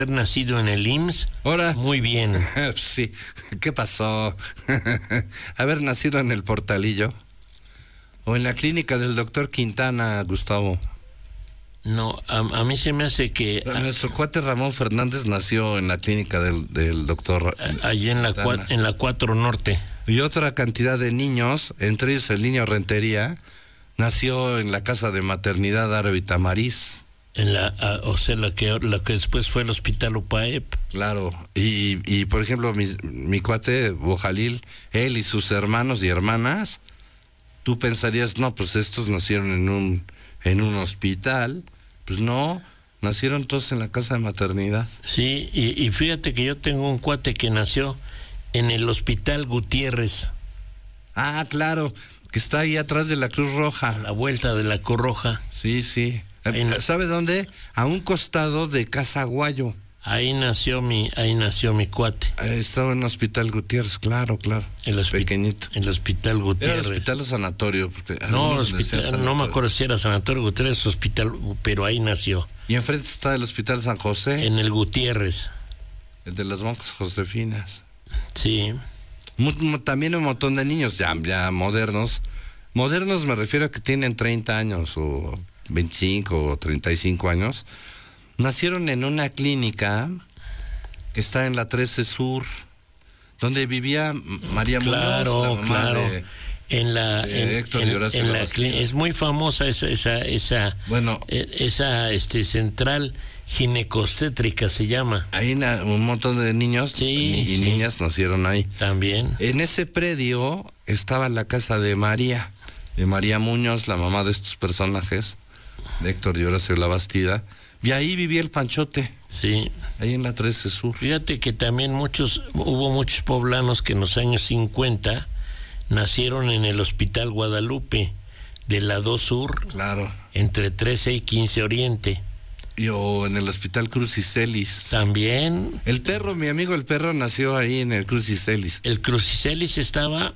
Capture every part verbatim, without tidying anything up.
nacido en el I M S S. Ahora. Muy bien. Sí, ¿qué pasó? Haber nacido en el Portalillo o en la clínica del doctor Quintana, Gustavo. No, a, a mí se me hace que... Nuestro a, cuate Ramón Fernández nació en la clínica del, del doctor allí en la, cua, en la cuatro Norte. Y otra cantidad de niños, entre ellos el niño Rentería, nació en la casa de maternidad Árabe Tamariz. En la, a, o sea, la que, la que después fue el hospital Upaep. Claro, y, y por ejemplo, mi, mi cuate Bojalil, él y sus hermanos y hermanas, tú pensarías, no, pues estos nacieron en un, en un hospital. Pues no, nacieron todos en la casa de maternidad. Sí, y, y fíjate que yo tengo un cuate que nació en el hospital Gutiérrez. Ah, claro, que está ahí atrás de la Cruz Roja. A la vuelta de la Cruz Roja. Sí, sí. La... ¿Sabe dónde? A un costado de Casa Guayo. Ahí nació mi, ahí nació mi cuate. Ahí estaba en el hospital Gutiérrez, claro, claro. El hospital, pequeñito. El hospital Gutiérrez. ¿Era el hospital o sanatorio? Porque no, hospital, sanatorio. No me acuerdo si era sanatorio Gutiérrez o hospital, pero ahí nació. Y enfrente está el hospital San José. En el Gutiérrez. El de las monjas josefinas. Sí. También un montón de niños ya, ya modernos. Modernos me refiero a que tienen treinta años o veinticinco o treinta y cinco años. Nacieron en una clínica que está en la trece Sur, donde vivía María claro, Muñoz, la mamá claro. de, en la, de en, Héctor en, y Horacio en la la es muy famosa esa esa esa bueno, esa este central ginecostétrica se llama. Ahí na, un montón de niños sí, y, y sí. niñas nacieron ahí. También. En ese predio estaba la casa de María, de María Muñoz, la mamá de estos personajes, de Héctor y Horacio la Bastida, y ahí vivía el Panchote. Sí. Ahí en la trece Sur. Fíjate que también muchos, hubo muchos poblanos que en los años cincuenta nacieron en el Hospital Guadalupe, de la dos Sur. Claro. Entre trece y quince Oriente. Y o en el Hospital Crucicelis. También. El perro, mi amigo el perro, nació ahí en el Crucicelis. El Crucicelis estaba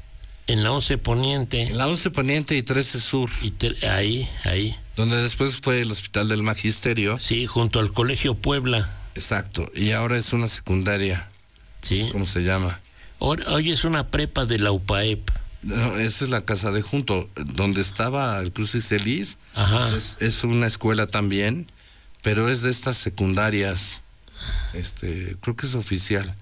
en la once Poniente. En la once Poniente y trece Sur. Y te, ahí, ahí. Donde después fue el Hospital del Magisterio. Sí, junto al Colegio Puebla. Exacto, y ahora es una secundaria. Sí. ¿Cómo se llama? Hoy, hoy es una prepa de la Upaep. No, esa es la casa de junto, donde estaba el Crucicelis. Ajá. Es, es una escuela también, pero es de estas secundarias. Este, creo que es oficial.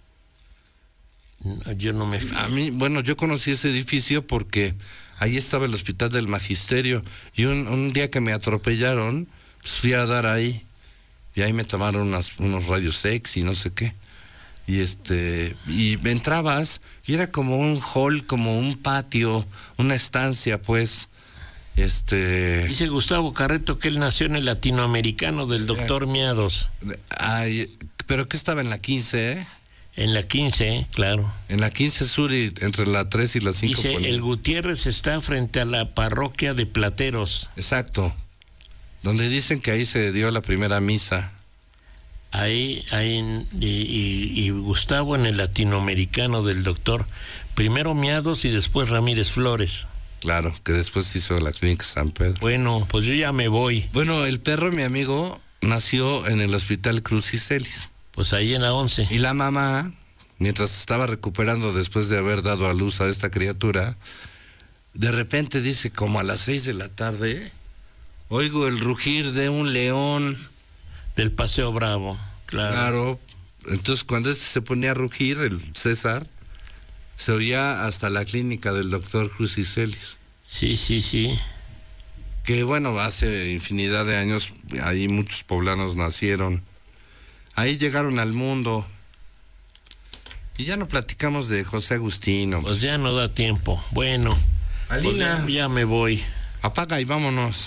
No, yo no me fío. A mí, bueno, yo conocí ese edificio porque ahí estaba el Hospital del Magisterio y un, un día que me atropellaron, pues fui a dar ahí y ahí me tomaron unas, unos rayos X y no sé qué. Y este, y entrabas y era como un hall, como un patio, una estancia, pues. Este. Dice Gustavo Carreto que él nació en el latinoamericano del doctor Miados. Ay, pero que estaba en la quince, ¿eh? En la quince, ¿eh? Claro. En la quince Sur y entre la tres y la cinco. Dice, el Gutiérrez está frente a la parroquia de Plateros. Exacto. Donde dicen que ahí se dio la primera misa. Ahí, ahí, y, y, y Gustavo en el latinoamericano del doctor, primero Miados y después Ramírez Flores. Claro, que después hizo la clínica San Pedro. Bueno, pues yo ya me voy. Bueno, el perro, mi amigo, nació en el Hospital Crucicelis. Pues ahí en la once. Y la mamá, mientras estaba recuperando después de haber dado a luz a esta criatura, de repente dice, como a las seis de la tarde, oigo el rugir de un león. Del Paseo Bravo, claro. Claro. Entonces cuando este se ponía a rugir, el César, se oía hasta la clínica del doctor Crucicelis. Sí, sí, sí. Que bueno, hace infinidad de años ahí muchos poblanos nacieron. Ahí llegaron al mundo. Y ya no platicamos de José Agustín. Pues ya no da tiempo. Bueno, Alina, pues ya, ya me voy. Apaga y vámonos.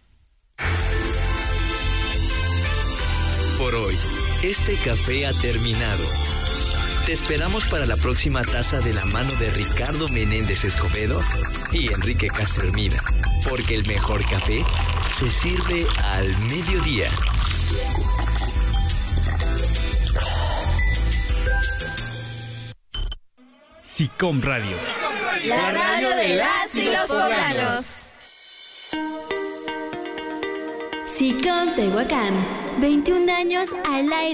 Por hoy, este café ha terminado. Te esperamos para la próxima taza de la mano de Ricardo Menéndez Escobedo y Enrique Castro Hermida, porque el mejor café se sirve al mediodía. SICOM Radio. La radio de las y los poblanos. SICOM Tehuacán, veintiún años al aire.